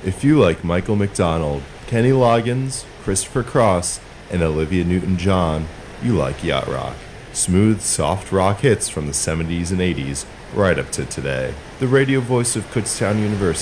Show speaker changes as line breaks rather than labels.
If you like Michael McDonald, Kenny Loggins, Christopher Cross, and Olivia Newton-John, you like yacht rock. Smooth, soft rock hits from the 70s and 80s, right up to today. The radio voice of Kutztown University